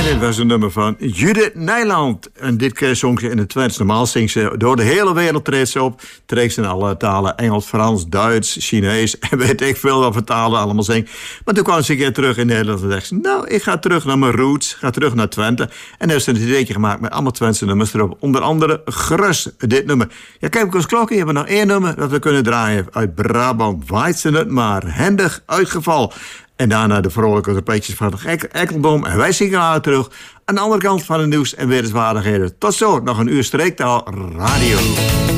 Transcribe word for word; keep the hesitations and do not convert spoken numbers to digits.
dit was een nummer van Judith Nijland. En dit keer zong ze in het Twents. Normaal zingt ze door de hele wereld, treedt ze op. Treedt ze in alle talen, Engels, Frans, Duits, Chinees. En weet ik veel wat voor talen allemaal zingt. Maar toen kwam ze een keer terug in Nederland en dacht ze... nou, ik ga terug naar mijn roots, ga terug naar Twente. En dan heeft ze een ideetje gemaakt met allemaal Twentse nummers erop. Onder andere Grus, dit nummer. Ja, kijk op ons klokje, hebben we nog één nummer dat we kunnen draaien. Uit Brabant waait ze het maar. Hendig uitgeval. En daarna de vrolijke trompetjes van de Ekkelboom. En wij zien haar terug aan de andere kant van het nieuws en wereldwaardigheden. Tot zo, nog een uur streektaal radio.